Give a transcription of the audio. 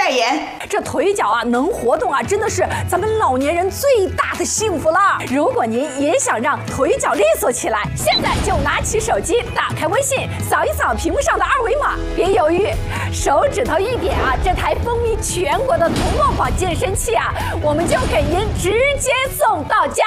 代言。 这腿脚啊能活动啊，真的是咱们老年人最大的幸福了。如果您也想让腿脚利索起来，现在就拿起手机，打开微信，扫一扫屏幕上的二维码，别犹豫，手指头一点啊，这台风靡全国的童梦宝健身器啊，我们就给您直接送到家。